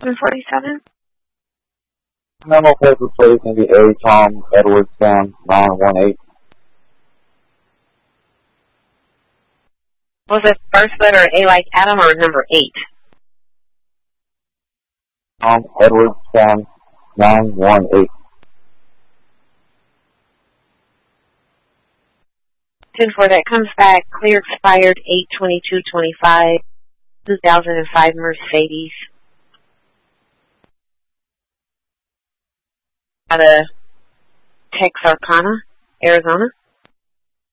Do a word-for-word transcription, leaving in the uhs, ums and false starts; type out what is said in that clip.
one forty-seven. Memo paper, please. Maybe A. Tom Edwardstown, nine one eight. Was the first letter A like Adam or number eight? Tom Edwardstown, nine one eight. ten four, that comes back. Clear expired eight twenty-two twenty-five, two thousand five Mercedes. Out of Texarkana, Arizona.